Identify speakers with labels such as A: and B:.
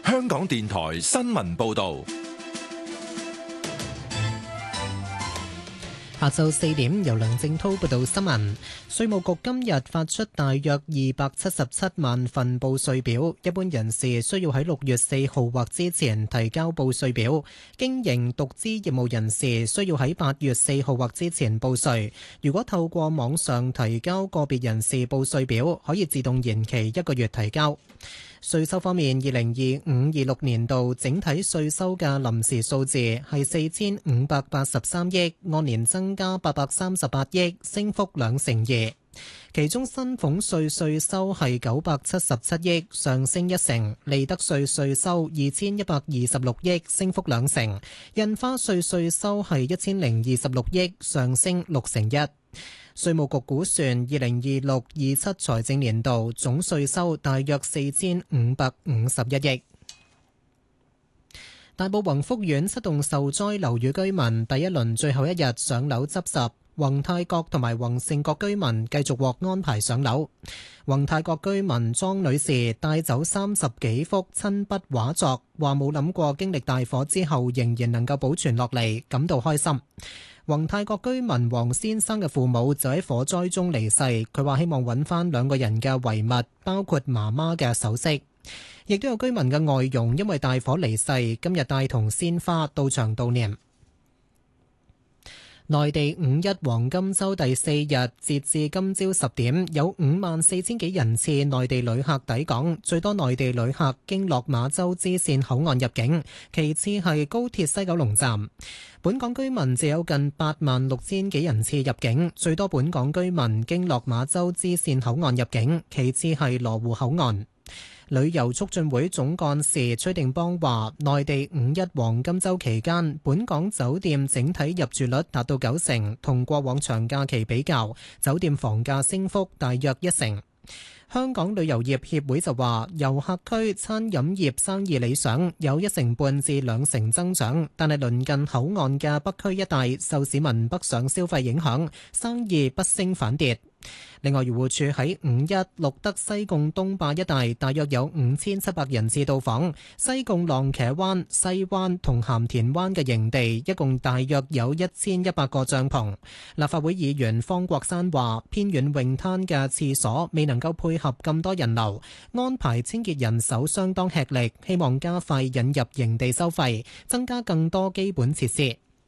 A: 香港電台新聞報道。
B: 下晝4點，由梁正滔報道新聞。稅務局今日發出大約277萬份報稅表，一般人士需要喺6月4號或之前提交報稅表，經營獨資業務人士需要喺8月4號或之前報稅。如果透過網上提交個別人士報稅表，可以自動延期1個月提交。稅收方面，2025-26年度整體稅收嘅臨時數字係4583億，按年增加838億，升幅2%。其中薪俸稅稅收係977億，上升1成；利得稅稅收2126億，升幅2成；印花稅稅收係1026億，上升6%。稅務局估算2026-27財政年度總稅收大約4551億。大埔宏福苑7棟受災樓宇居民第一輪最後一日上樓執拾，宏泰閣同埋宏盛閣居民繼續獲安排上樓。宏泰閣居民莊女士帶走30幾幅親筆畫作，話冇諗過經歷大火之後仍然能夠保存落嚟，感到開心。宏泰閣居民黃先生嘅父母就喺火災中離世，佢話希望揾翻2個人嘅遺物，包括媽媽嘅首飾。亦都有居民嘅外傭因為大火離世，今日帶同鮮花到場悼念。內地5一黃金週第4日，截至今朝10點，有54000幾人次內地旅客抵港，最多內地旅客經落馬洲支線口岸入境，其次係高鐵西九龍站。本港居民就有近86000幾人次入境，最多本港居民經落馬洲支線口岸入境，其次係羅湖口岸。旅遊促進會總幹事崔定邦話，內地5一黃金週期間，本港酒店整體入住率達到90%，同過往長假期比較，酒店房價升幅大約1成。香港旅遊業協會就話，遊客區餐飲業生意理想，有1成半至2成增長，但係鄰近口岸嘅北區一帶受市民北上消費影響，生意不升反跌。另外，漁護署喺5一錄得西貢東壩一帶大約有5700人次到訪，西貢浪茄灣、西灣同鹹田灣嘅營地一共大約有1100個帳篷。立法會議員方國珊話，偏遠泳灘嘅廁所未能夠配合咁多人流，安排清潔人手相當吃力，希望加快引入營地收費，增加更多基本設施。